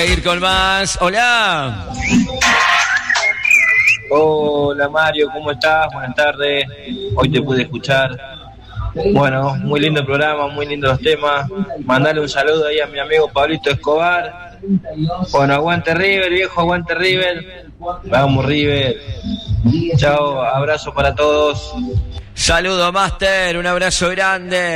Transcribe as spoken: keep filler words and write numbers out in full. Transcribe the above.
Ir con más. Hola. Hola Mario, ¿cómo estás? Buenas tardes. Hoy te pude escuchar. Bueno, muy lindo el programa, muy lindos los temas. Mandale un saludo ahí a mi amigo Pablito Escobar. Bueno, aguante River, viejo, aguante River. Vamos River. Chao, abrazo para todos. Saludo, Master, un abrazo grande.